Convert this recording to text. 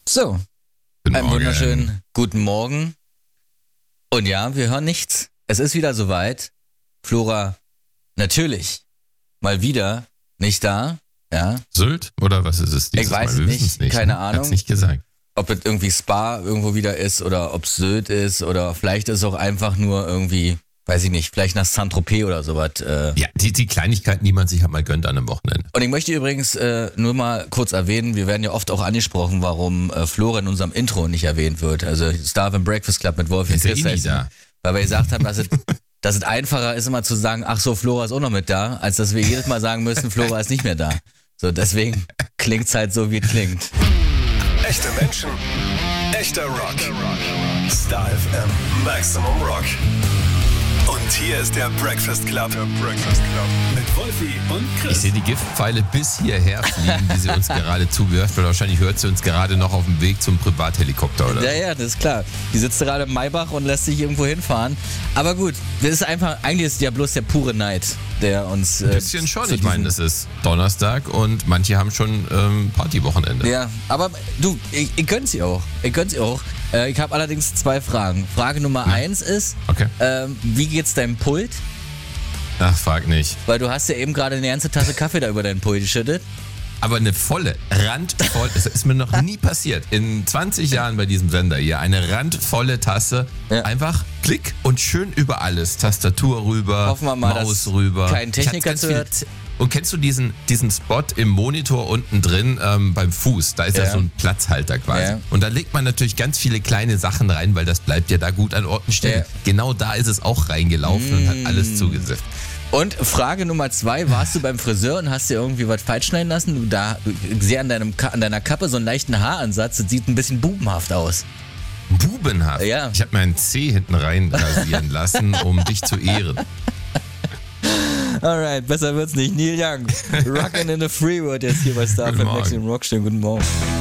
So, einen wunderschönen guten Morgen. Und ja, wir hören nichts. Es ist wieder soweit. Flora, natürlich, mal wieder nicht da. Ja. Sylt oder was ist es? Ich weiß es nicht, keine Ahnung. Hat's nicht gesagt. Ob es irgendwie Spa irgendwo wieder ist oder ob es Sylt ist oder vielleicht ist es auch einfach nur irgendwie, weiß ich nicht, vielleicht nach Saint-Tropez oder sowas. Ja, die Kleinigkeiten, die man sich halt mal gönnt an einem Wochenende. Und ich möchte übrigens nur mal kurz erwähnen, wir werden ja oft auch angesprochen, warum Flora in unserem Intro nicht erwähnt wird. Also Star and Breakfast Club mit Wolfi und Chris. Weil wir gesagt haben, dass es einfacher ist, immer zu sagen, ach so, Flora ist auch noch mit da, als dass wir jedes Mal sagen müssen, Flora ist nicht mehr da. So, deswegen klingt's halt so, wie es klingt. Echte Menschen, echter Rock. Star FM, Maximum Rock. Und hier ist der Breakfast Club. Mit Wolfi und Chris. Ich sehe die Giftpfeile bis hierher fliegen, die sie uns gerade zuwirft, weil wahrscheinlich hört sie uns gerade noch auf dem Weg zum Privathelikopter, oder? Ja, das ist klar. Die sitzt gerade im Maybach und lässt sich irgendwo hinfahren. Aber gut, das ist einfach, eigentlich ist es ja bloß der pure Neid, der uns... Ein bisschen schon. Ich meine, es ist Donnerstag und manche haben schon Partywochenende. Ja, aber du, ich gönn's ihr auch. Ich habe allerdings 2 Fragen. Frage Nummer 1 ist, okay. Wie geht's deinem Pult? Ach, frag nicht. Weil du hast ja eben gerade eine ganze Tasse Kaffee da über deinen Pult geschüttet. Aber eine volle, randvoll, das ist mir noch nie passiert. In 20 Jahren bei diesem Sender hier, eine randvolle Tasse, einfach klick und schön über alles. Tastatur rüber, hoffen wir mal, Maus rüber. Kein Techniker zuhört. Und kennst du diesen Spot im Monitor unten drin beim Fuß? Da ist ja so ein Platzhalter quasi. Ja. Und da legt man natürlich ganz viele kleine Sachen rein, weil das bleibt ja da gut an Orten stehen. Ja. Genau da ist es auch reingelaufen und hat alles zugesifft. Und Frage Nummer 2, warst du beim Friseur und hast dir irgendwie was falsch schneiden lassen? Ich sehe an deiner Kappe so einen leichten Haaransatz, das sieht ein bisschen bubenhaft aus. Bubenhaft? Ja. Ich habe mir einen Zeh hinten rein rasieren lassen, um dich zu ehren. Alright, besser wird's nicht. Neil Young, Rockin' in the Free World jetzt hier bei Star FM Maximum Rock. Schönen guten Morgen.